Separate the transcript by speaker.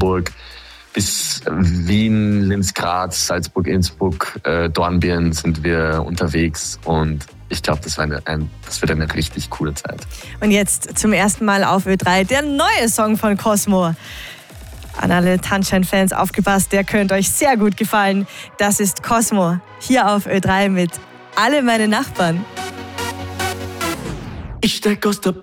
Speaker 1: Hamburg bis Wien, Linz, Graz, Salzburg, Innsbruck, Dornbirn sind wir unterwegs und ich glaube, das wird eine richtig coole Zeit.
Speaker 2: Und jetzt zum ersten Mal auf Ö3 der neue Song von Cosmo. An alle Tanzschein-Fans aufgepasst, der könnte euch sehr gut gefallen. Das ist Cosmo hier auf Ö3 mit Alle meine Nachbarn.
Speaker 3: Ich steig aus der